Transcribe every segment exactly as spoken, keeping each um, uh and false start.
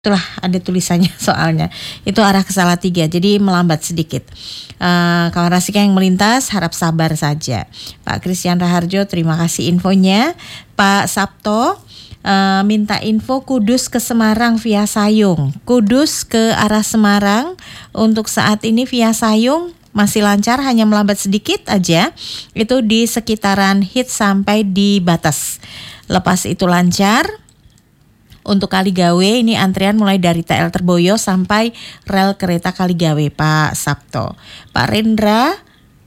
Itulah ada tulisannya soalnya. Itu arah ke Salatiga, jadi melambat sedikit. Uh, kawan Rasika yang melintas harap sabar saja. Pak Christian Raharjo, terima kasih infonya. Pak Sabto uh, minta info Kudus ke Semarang via Sayung. Kudus ke arah Semarang untuk saat ini via Sayung masih lancar, hanya melambat sedikit aja. Itu di sekitaran Hit sampai di batas. Lepas itu lancar. Untuk Kaligawe ini antrian mulai dari T L Terboyo sampai rel kereta Kaligawe, Pak Sabto. Pak Rendra.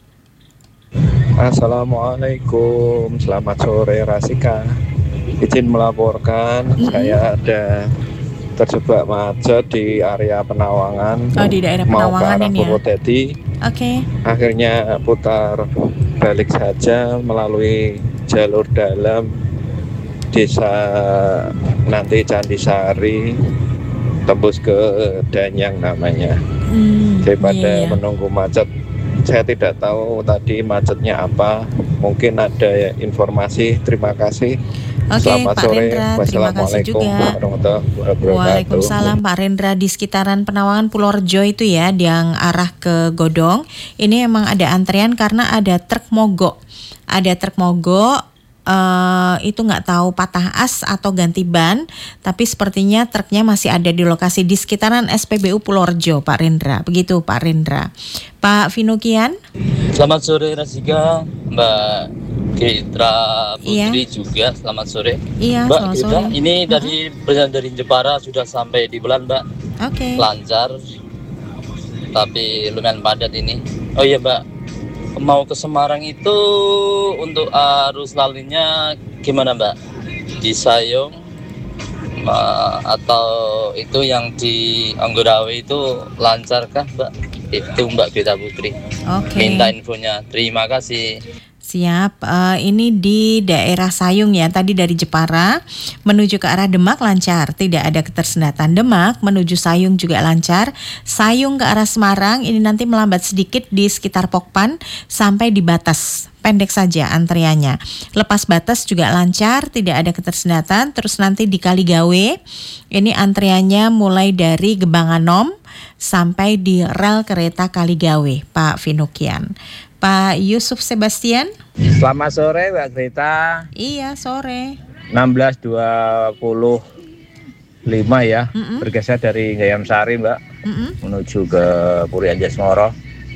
Assalamualaikum, selamat sore Rasika. Izin melaporkan, mm-hmm. saya ada terjebak macet di area Penawangan. Oh, di daerah Penawangan ini ya. Oke. Okay. Akhirnya putar balik saja melalui jalur dalam desa nanti Candisari tembus ke Danyang namanya. Hmm, daripada iya, iya. menunggu macet, saya tidak tahu tadi macetnya apa. Mungkin ada informasi. Terima kasih. Oke, Selamat Pak sore. Rendra, terima kasih juga. Waalaikumsalam Pak Rendra. Di sekitaran Penawangan Pulau Rejo itu ya, yang arah ke Godong, ini emang ada antrian karena ada truk mogok. Ada truk mogok. Uh, itu nggak tahu patah as atau ganti ban, tapi sepertinya truknya masih ada di lokasi di sekitaran S P B U Pulau Rejo, Pak Rendra. Begitu Pak Rendra. Pak Vinukian. Selamat sore Rasika, Mbak Keitra Putri iya. juga. Selamat sore. Iya, Mbak selamat Keitra, sore. ini uh-huh. dari perjalanan dari Jepara sudah sampai di Bulan, Mbak. Oke. Okay. Lancar, tapi lumayan padat ini. Oh iya, Mbak. Mau ke Semarang itu untuk arus lalunya gimana, Mbak? Di Sayung uh, atau itu yang di Anggorawe itu lancarkah, Mbak? Itu Mbak Keitra Putri. Oke. Minta infonya. Terima kasih. Siap, uh, ini di daerah Sayung ya, tadi dari Jepara menuju ke arah Demak lancar, tidak ada ketersendatan. Demak menuju Sayung juga lancar. Sayung ke arah Semarang ini nanti melambat sedikit di sekitar Pokpan sampai di batas. Pendek saja antriannya. Lepas batas juga lancar, tidak ada ketersendatan. Terus nanti di Kaligawe, ini antriannya mulai dari Gebanganom sampai di rel kereta Kaligawe, Pak Vinukian. Pak Yusuf Sebastian. Selamat sore Mbak Greta. Iya sore. enam belas dua puluh lima ya, Mm-mm. bergeser dari Gayam Sari Mbak, Mm-mm. menuju ke Puri Anjasmoro.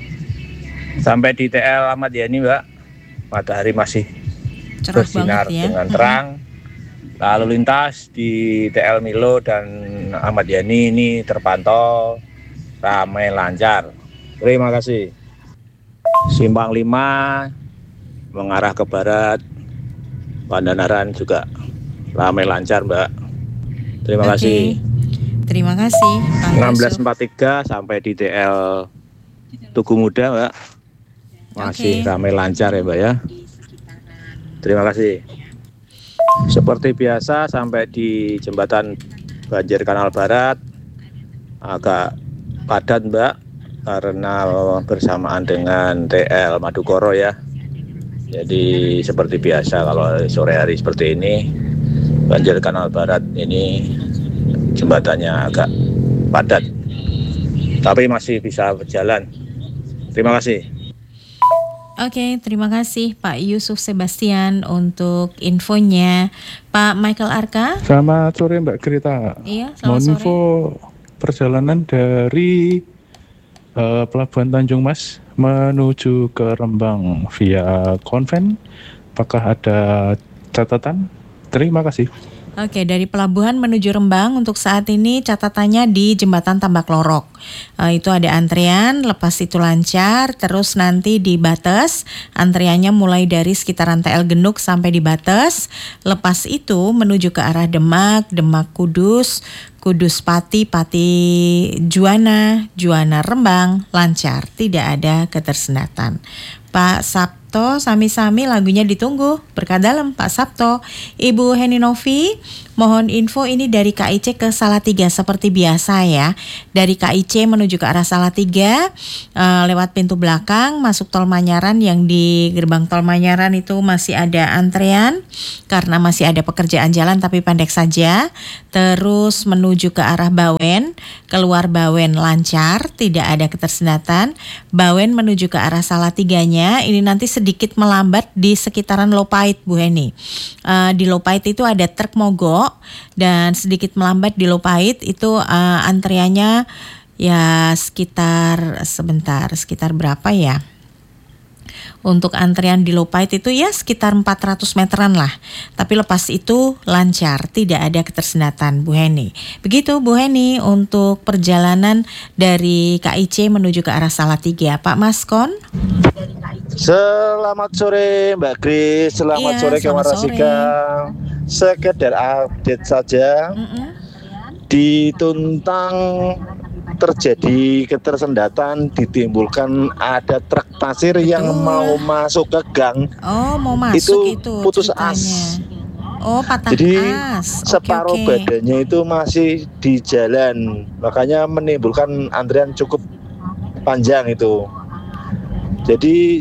Sampai di T L Ahmad Yani Mbak, matahari masih cerah bersinar ya. Dengan terang. Mm-hmm. Lalu lintas di T L Milo dan Ahmad Yani ini terpantau ramai lancar. Terima kasih. Simpang lima mengarah ke barat, Pandanaran juga ramai lancar Mbak. Terima okay. kasih. Terima kasih Pak enam belas empat puluh tiga sampai di T L Tugu Muda Mbak. Masih okay. ramai lancar ya Mbak ya. Terima kasih. Seperti biasa sampai di jembatan Banjir Kanal Barat agak padat Mbak, karena bersamaan dengan T L Madukoro ya. Jadi seperti biasa kalau sore hari seperti ini, Banjir Kanal Barat ini jembatannya agak padat, tapi masih bisa berjalan. Terima kasih. Oke, terima kasih Pak Yusuf Sebastian untuk infonya. Pak Michael Arka. Selamat sore Mbak Greta. Iya, selamat Mohon sore. info perjalanan dari uh, Pelabuhan Tanjung Mas menuju ke Rembang via Konven. Apakah ada catatan? Terima kasih. Oke, dari pelabuhan menuju Rembang untuk saat ini catatannya di Jembatan Tambak Lorok. Uh, itu ada antrian, lepas itu lancar, terus nanti di Bates, antriannya mulai dari sekitaran T L Genuk sampai di Bates. Lepas itu menuju ke arah Demak, Demak Kudus, Kudus Pati, Pati Juana, Juana Rembang, lancar, tidak ada ketersendatan. Pak Sabto, sami-sami lagunya ditunggu, berkah dalam Pak Sabto. Ibu Heni Novi, Mohon info ini dari K I C ke Salatiga seperti biasa ya. Dari K I C menuju ke arah Salatiga uh, lewat pintu belakang masuk tol Manyaran, yang di gerbang tol Manyaran itu masih ada antrean karena masih ada pekerjaan jalan tapi pendek saja. Terus menuju ke arah Bawen, keluar Bawen lancar, tidak ada ketersendatan. Bawen menuju ke arah Salatiganya ini nanti sedikit melambat di sekitaran Lopait, Bu Heni. Uh, di Lopait itu ada truk mogok dan sedikit melambat di Lopait itu uh, antriannya ya sekitar sebentar sekitar berapa ya? Untuk antrian di Lopait itu ya sekitar empat ratus meteran lah. Tapi lepas itu lancar, tidak ada ketersendatan, Bu Heni. Begitu Bu Heni untuk perjalanan dari K I C menuju ke arah Salatiga. Pak Maskon. Selamat sore Mbak Kris, selamat Iya, sore selamat Kawan Rasika. Sekedar update saja. Mm-mm. Di Tuntang terjadi ketersendatan ditimbulkan ada truk pasir yang Betul. mau masuk ke gang. Oh, mau masuk Itu itu, putus ceritanya. as. Oh, patah Jadi as. Oke, separuh oke. badannya itu masih di jalan, makanya menimbulkan antrian cukup panjang itu. Jadi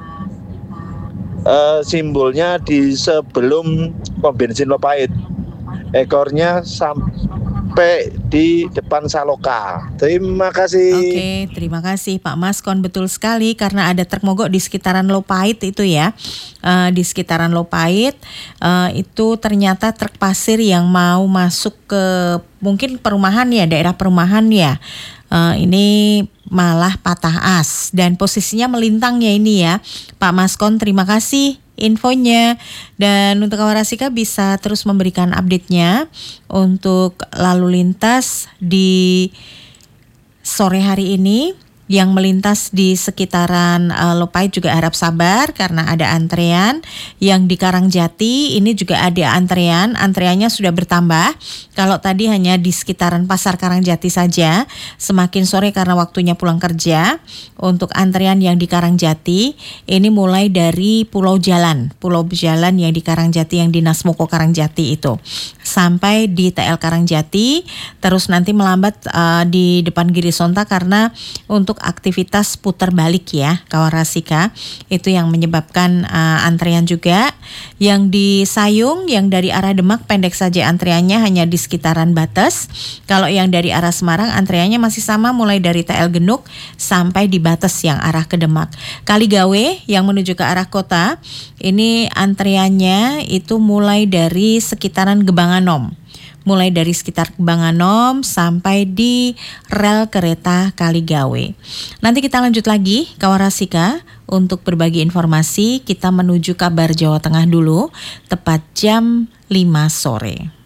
eh, simbolnya di sebelum pom bensin Lopait, ekornya sampai di depan Saloka. Terima kasih. Oke, terima kasih Pak Maskon, betul sekali karena ada truk mogok di sekitaran Lopait itu ya. Uh, di sekitaran Lopait uh, itu ternyata truk pasir yang mau masuk ke mungkin perumahan ya, daerah perumahan ya. Uh, ini malah patah as dan posisinya melintang ya ini ya. Pak Maskon, terima kasih infonya, dan untuk Kawan Rasika bisa terus memberikan update-nya untuk lalu lintas di sore hari ini. Yang melintas di sekitaran uh, Lopait juga harap sabar karena ada antrean. Yang di Karangjati ini juga ada antrean, antreannya sudah bertambah. Kalau tadi hanya di sekitaran Pasar Karangjati saja, semakin sore karena waktunya pulang kerja. Untuk antrean yang di Karangjati ini mulai dari Pulau Jalan, Pulau Jalan yang di Karangjati, yang di Nasmoko Karangjati itu sampai di T L Karangjati, terus nanti melambat uh, di depan Girisonta karena untuk aktivitas putar balik ya Kawan Rasika, itu yang menyebabkan uh, antrean juga. Yang di Sayung yang dari arah Demak pendek saja antreannya hanya di sekitaran Bates. Kalau yang dari arah Semarang antreannya masih sama mulai dari T L Genuk sampai di Bates yang arah ke Demak. Kaligawe yang menuju ke arah kota ini antreannya itu mulai dari sekitaran Gebanganom. Mulai dari sekitar Kebanganom sampai di rel kereta Kaligawe. Nanti kita lanjut lagi Kawan Rasika untuk berbagi informasi. Kita menuju kabar Jawa Tengah dulu tepat jam lima sore.